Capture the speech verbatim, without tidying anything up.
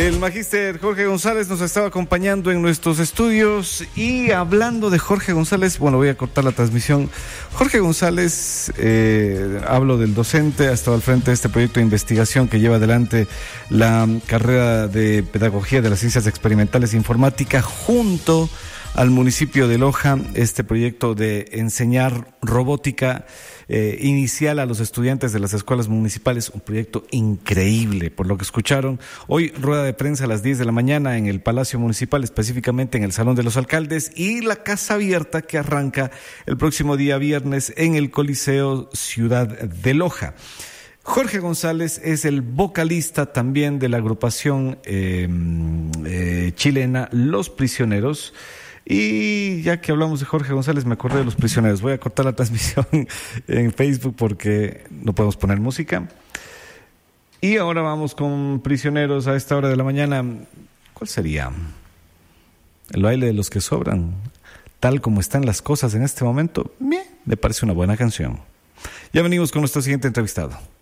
El magíster Jorge González nos estaba acompañando en nuestros estudios y hablando de Jorge González, bueno, voy a cortar la transmisión. Jorge González, eh, hablo del docente, ha estado al frente de este proyecto de investigación que lleva adelante la carrera de Pedagogía de las Ciencias Experimentales e Informática junto al municipio de Loja, este proyecto de enseñar robótica eh, inicial a los estudiantes de las escuelas municipales, un proyecto increíble, por lo que escucharon. Hoy rueda de prensa a las diez de la mañana en el Palacio Municipal, específicamente en el Salón de los Alcaldes, y la Casa Abierta que arranca el próximo día viernes en el Coliseo Ciudad de Loja. Jorge González es el vocalista también de la agrupación eh, eh, chilena Los Prisioneros. Y ya que hablamos de Jorge González, me acordé de Los Prisioneros. Voy a cortar la transmisión en Facebook porque no podemos poner música. Y ahora vamos con Prisioneros a esta hora de la mañana. ¿Cuál sería? El baile de los que sobran. Tal como están las cosas en este momento, bien, me parece una buena canción. Ya venimos con nuestro siguiente entrevistado.